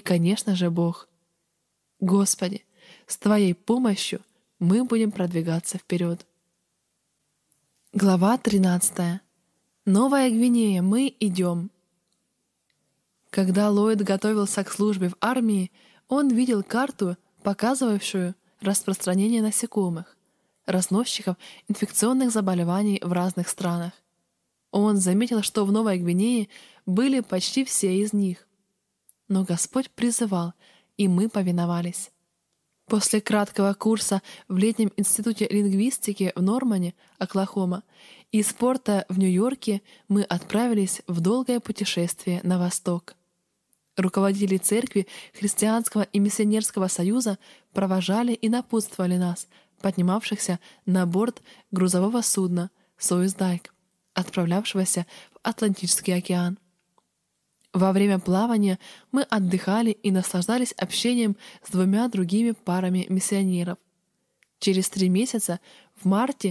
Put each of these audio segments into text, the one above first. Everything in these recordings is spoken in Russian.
конечно же, Бог. Господи, с Твоей помощью мы будем продвигаться вперед. Глава 13. Новая Гвинея. Мы идем. Когда Ллойд готовился к службе в армии, он видел карту, показывавшую распространение насекомых, разносчиков инфекционных заболеваний в разных странах. Он заметил, что в Новой Гвинее были почти все из них. Но Господь призывал, и мы повиновались. После краткого курса в летнем институте лингвистики в Нормане, Оклахома, и спорта в Нью-Йорке мы отправились в долгое путешествие на восток. Руководители церкви Христианского и миссионерского союза провожали и напутствовали нас, поднимавшихся на борт грузового судна «Союздайк», отправлявшегося в Атлантический океан. Во время плавания мы отдыхали и наслаждались общением с 2 другими парами миссионеров. Через 3 месяца, в марте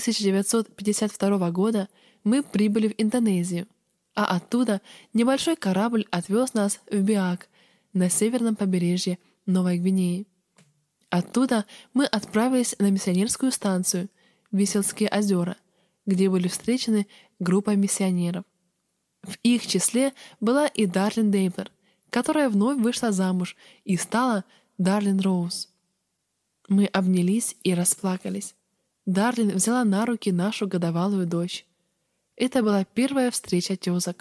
1952 года, мы прибыли в Индонезию, а оттуда небольшой корабль отвез нас в Биак, на северном побережье Новой Гвинеи. Оттуда мы отправились на миссионерскую станцию Виселские озера, где были встречены группой миссионеров. В их числе была и Дарлин Дейблер, которая вновь вышла замуж и стала Дарлин Роуз. Мы обнялись и расплакались. Дарлин взяла на руки нашу годовалую дочь. Это была первая встреча тезок.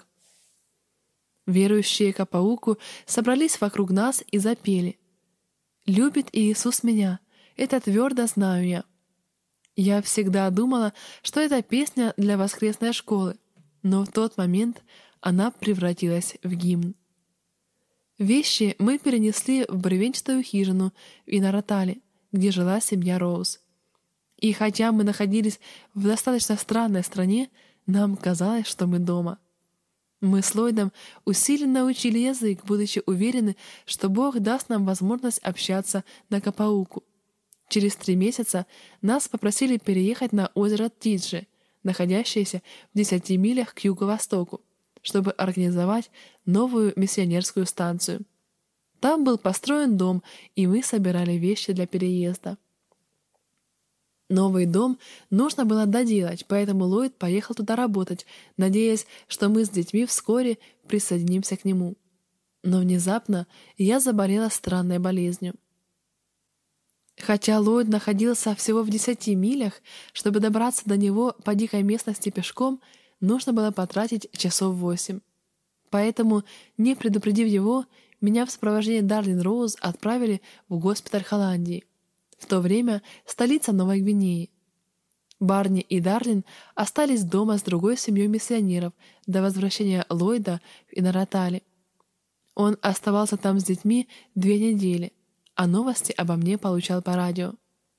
Верующие Капауку собрались вокруг нас и запели: «Любит Иисус меня, это твердо знаю я». Я всегда думала, что это песня для воскресной школы, но в тот момент она превратилась в гимн. Вещи мы перенесли в бревенчатую хижину в Инаротале, где жила семья Роуз. И хотя мы находились в достаточно странной стране, нам казалось, что мы дома. Мы с Ллойдом усиленно учили язык, будучи уверены, что Бог даст нам возможность общаться на Капауку. Через 3 месяца нас попросили переехать на озеро Тиджи, находящееся в 10 милях к юго-востоку, чтобы организовать новую миссионерскую станцию. Там был построен дом, и мы собирали вещи для переезда. Новый дом нужно было доделать, поэтому Ллойд поехал туда работать, надеясь, что мы с детьми вскоре присоединимся к нему. Но внезапно я заболела странной болезнью. Хотя Ллойд находился всего в 10 милях, чтобы добраться до него по дикой местности пешком, нужно было потратить часов 8. Поэтому, не предупредив его, меня в сопровождении Дарлин Роуз отправили в госпиталь Холландии, в то время столица Новой Гвинеи. Барни и Дарлин остались дома с другой семьей миссионеров до возвращения Ллойда в Инаротале. Он оставался там с детьми 2 недели, а новости обо мне получал по радио.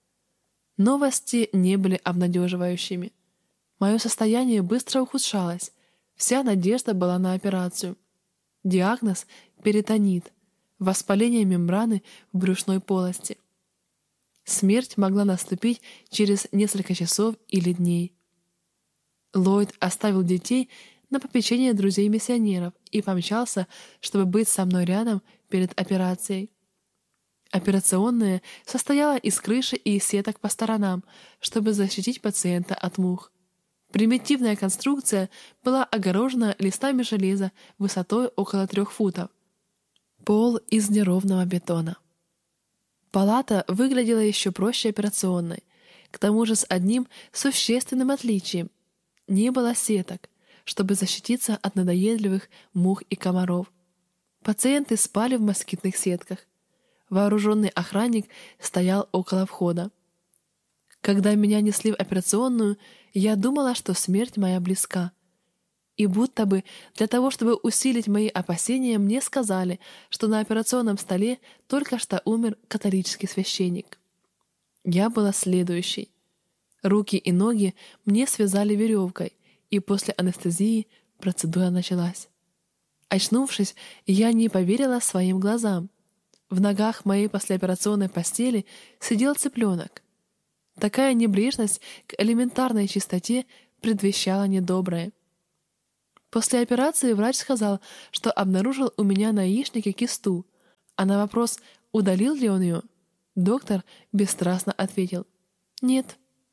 Новости не были обнадеживающими. Мое состояние быстро ухудшалось, вся надежда была на операцию. Диагноз — перитонит, воспаление мембраны в брюшной полости. Смерть могла наступить через несколько часов или дней. Ллойд оставил детей на попечение друзей-миссионеров и помчался, чтобы быть со мной рядом перед операцией. Операционная состояла из крыши и из сеток по сторонам, чтобы защитить пациента от мух. Примитивная конструкция была огорожена листами железа высотой около 3 футов. Пол из неровного бетона. Палата выглядела еще проще операционной, к тому же с одним существенным отличием. Не было сеток, чтобы защититься от надоедливых мух и комаров. Пациенты спали в москитных сетках. Вооруженный охранник стоял около входа. Когда меня несли в операционную, я думала, что смерть моя близка. И будто бы для того, чтобы усилить мои опасения, мне сказали, что на операционном столе только что умер католический священник. Я была следующей. Руки и ноги мне связали веревкой, и после анестезии процедура началась. Очнувшись, я не поверила своим глазам. В ногах моей послеоперационной постели сидел цыпленок. Такая небрежность к элементарной чистоте предвещала недоброе. После операции врач сказал, что обнаружил у меня на яичнике кисту, А на вопрос, удалил ли он ее, доктор бесстрастно ответил: «Нет».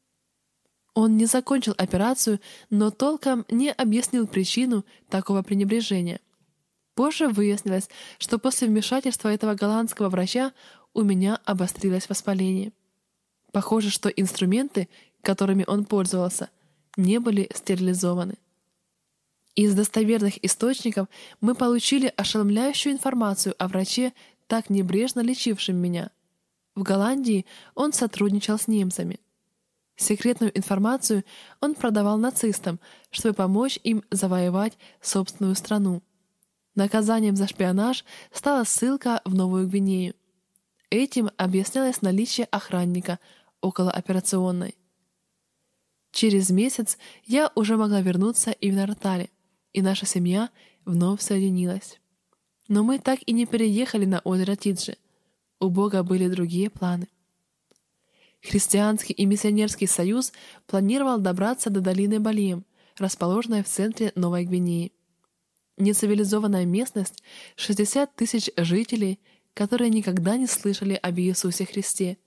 Он не закончил операцию, но толком не объяснил причину такого пренебрежения. Позже выяснилось, что после вмешательства этого голландского врача у меня обострилось воспаление. Похоже, что инструменты, которыми он пользовался, не были стерилизованы. Из достоверных источников мы получили ошеломляющую информацию о враче, так небрежно лечившем меня. В Голландии он сотрудничал с немцами. Секретную информацию он продавал нацистам, чтобы помочь им завоевать собственную страну. Наказанием за шпионаж стала ссылка в Новую Гвинею. Этим объяснялось наличие охранника около операционной. Через месяц я уже могла вернуться и в Наратале, и наша семья вновь соединилась. Но мы так и не переехали на озеро Тиджи. У Бога были другие планы. Христианский и миссионерский союз планировал добраться до долины Балием, расположенной в центре Новой Гвинеи. Нецивилизованная местность, 60 тысяч жителей, которые никогда не слышали об Иисусе Христе.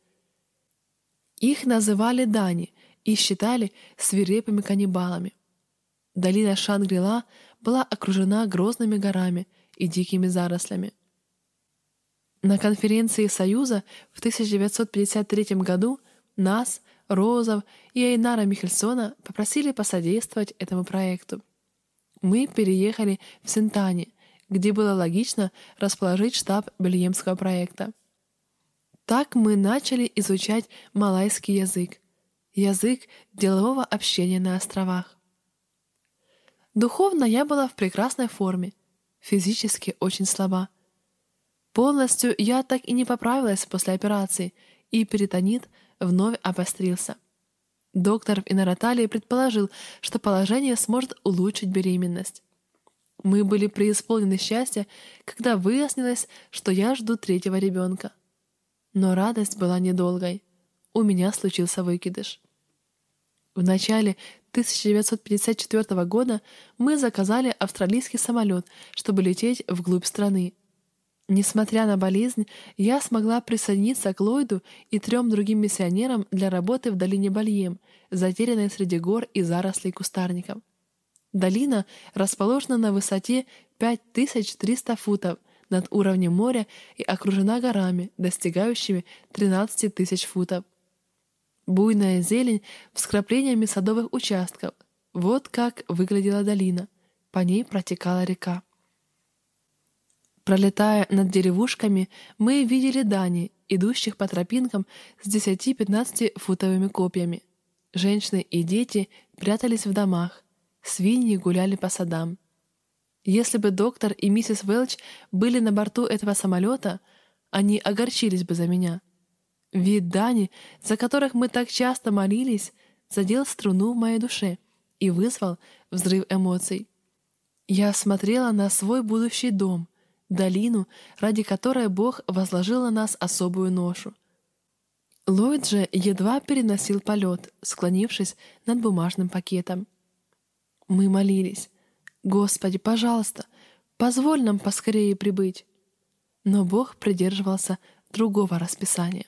Их называли Дани и считали свирепыми каннибалами. Долина Шангри-Ла была окружена грозными горами и дикими зарослями. На конференции Союза в 1953 году нас, Розов и Эйнара Михельсона попросили посодействовать этому проекту. Мы переехали в Сентани, где было логично расположить штаб Бельемского проекта. Так мы начали изучать малайский язык, язык делового общения на островах. Духовно я была в прекрасной форме, физически очень слаба. Полностью я так и не поправилась после операции, и перитонит вновь обострился. Доктор в Наратале предположил, что положение сможет улучшить беременность. Мы были преисполнены счастья, когда выяснилось, что я жду 3-го ребенка. Но радость была недолгой. У меня случился выкидыш. В начале 1954 года мы заказали австралийский самолет, чтобы лететь вглубь страны. Несмотря на болезнь, я смогла присоединиться к Ллойду и 3 другим миссионерам для работы в долине Бальем, затерянной среди гор и зарослей кустарников. Долина расположена на высоте 5300 футов над уровнем моря и окружена горами, достигающими 13 тысяч футов. Буйная зелень с вкраплениями садовых участков. Вот как выглядела долина. По ней протекала река. Пролетая над деревушками, мы видели дани, идущих по тропинкам с 10-15-футовыми копьями. Женщины и дети прятались в домах. Свиньи гуляли по садам. Если бы доктор и миссис Велч были на борту этого самолета, они огорчились бы за меня. Вид дани, за которых мы так часто молились, задел струну в моей душе и вызвал взрыв эмоций. Я смотрела на свой будущий дом, долину, ради которой Бог возложил на нас особую ношу. Ллойд же едва переносил полет, склонившись над бумажным пакетом. Мы молились: «Господи, пожалуйста, позволь нам поскорее прибыть». Но Бог придерживался другого расписания.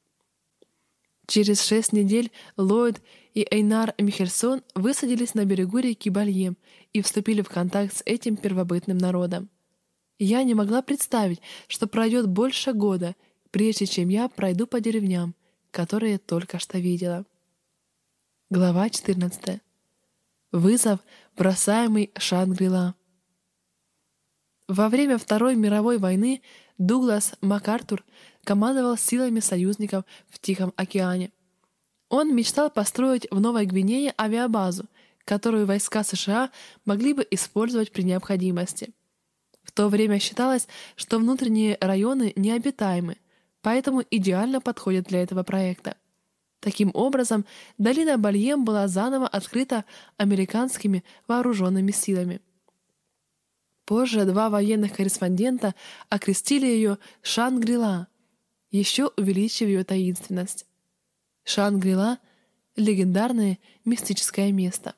Через 6 недель Ллойд и Эйнар Михельсон высадились на берегу реки Бальем и вступили в контакт с этим первобытным народом. Я не могла представить, что пройдет больше года, прежде чем я пройду по деревням, которые только что видела. Глава 14. Вызов, бросаемый Шангри-Ла. Во время Второй мировой войны Дуглас МакАртур командовал силами союзников в Тихом океане. Он мечтал построить в Новой Гвинее авиабазу, которую войска США могли бы использовать при необходимости. В то время считалось, что внутренние районы необитаемы, поэтому идеально подходят для этого проекта. Таким образом, долина Бальем была заново открыта американскими вооруженными силами. Позже 2 военных корреспондента окрестили ее Шангри-Ла, еще увеличив ее таинственность. Шангри-Ла — легендарное мистическое место.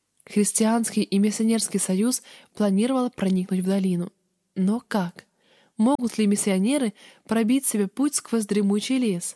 Христианский и миссионерский союз планировал проникнуть в долину. Но как? могут ли миссионеры пробить себе путь сквозь дремучий лес.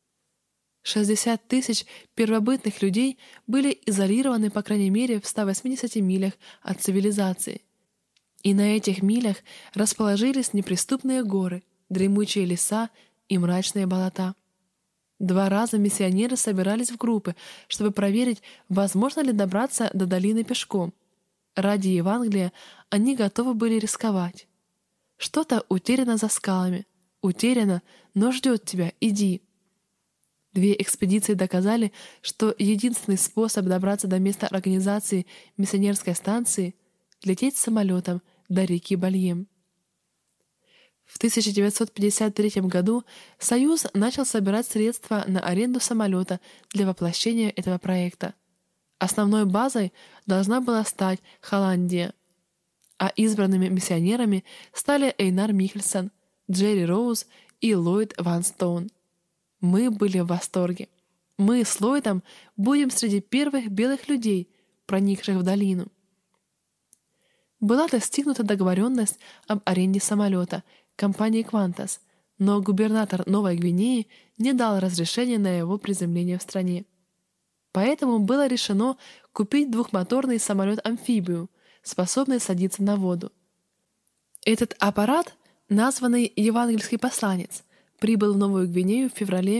60 тысяч первобытных людей были изолированы, по крайней мере, в 180 милях от цивилизации. И на этих милях расположились неприступные горы, дремучие леса и мрачные болота. 2 раза миссионеры собирались в группы, чтобы проверить, возможно ли добраться до долины пешком. Ради Евангелия они готовы были рисковать. Что-то утеряно за скалами. Утеряно, но ждет тебя, иди. 2 экспедиции доказали, что единственный способ добраться до места организации миссионерской станции — лететь самолетом до реки Бальем. В 1953 году Союз начал собирать средства на аренду самолета для воплощения этого проекта. Основной базой должна была стать Холландия, а избранными миссионерами стали Эйнар Михельсон, Джерри Роуз и Ллойд Ван Стоун. Мы были в восторге. Мы с Ллойдом будем среди первых белых людей, проникших в долину. Была достигнута договоренность об аренде самолета компании «Квантас», но губернатор Новой Гвинеи не дал разрешения на его приземление в стране. Поэтому было решено купить двухмоторный самолет-амфибию, способный садиться на воду. Этот аппарат, названный «Евангельский посланец», прибыл в Новую Гвинею в феврале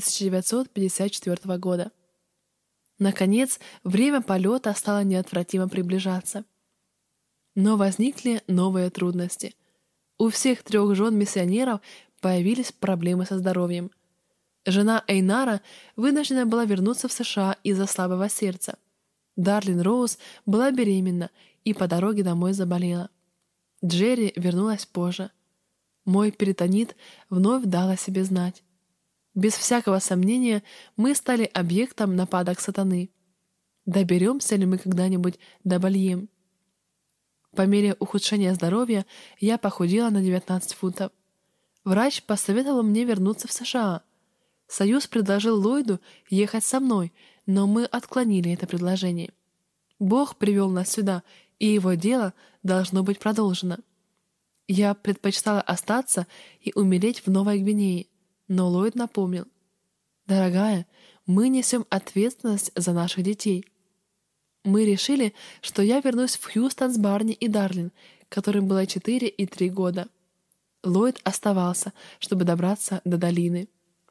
1954 года. Наконец, время полета стало неотвратимо приближаться. Но возникли новые трудности. У всех 3 жен миссионеров появились проблемы со здоровьем. Жена Эйнара вынуждена была вернуться в США из-за слабого сердца. Дарлин Роуз была беременна и по дороге домой заболела. Джерри вернулась позже. Мой перитонит вновь дал о себе знать. Без всякого сомнения, мы стали объектом нападок сатаны. Доберемся ли мы когда-нибудь до Бальем? По мере ухудшения здоровья я похудела на 19 фунтов. Врач посоветовал мне вернуться в США. Союз предложил Ллойду ехать со мной, но мы отклонили это предложение. Бог привел нас сюда, и его дело должно быть продолжено. Я предпочитала остаться и умереть в Новой Гвинее, но Ллойд напомнил: «Дорогая, мы несем ответственность за наших детей». Мы решили, что я вернусь в Хьюстон с Барни и Дарлин, которым было 4 и 3 года. Ллойд оставался, чтобы добраться до долины.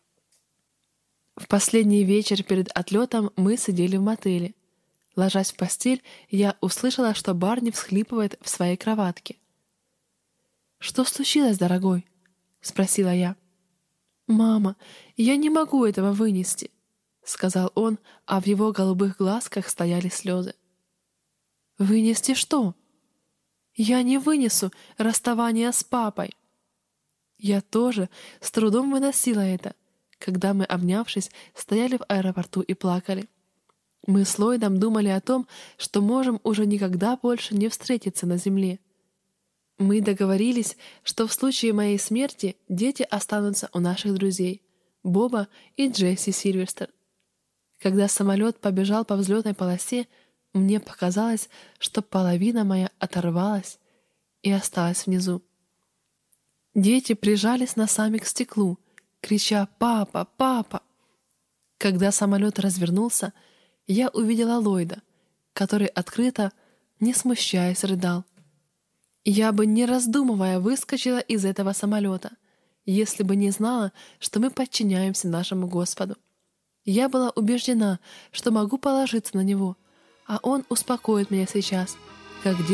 В последний вечер перед отлетом мы сидели в мотеле. Ложась в постель, я услышала, что Барни всхлипывает в своей кроватке. «Что случилось, дорогой?» — спросила я. «Мама, я не могу этого вынести», — сказал он, а в его голубых глазках стояли слезы. «Вынести что?» «Я не вынесу расставание с папой». Я тоже с трудом выносила это, когда мы, обнявшись, стояли в аэропорту и плакали. Мы с Ллойдом думали о том, что можем уже никогда больше не встретиться на земле. Мы договорились, что в случае моей смерти дети останутся у наших друзей — Боба и Джесси Сильверстер. Когда самолет побежал по взлетной полосе, мне показалось, что половина моя оторвалась и осталась внизу. Дети прижались носами к стеклу, крича «Папа! Папа!». Когда самолет развернулся, я увидела Ллойда, который открыто, не смущаясь, рыдал. Я бы, не раздумывая, выскочила из этого самолета, если бы не знала, что мы подчиняемся нашему Господу. Я была убеждена, что могу положиться на Него, а Он успокоит меня сейчас, как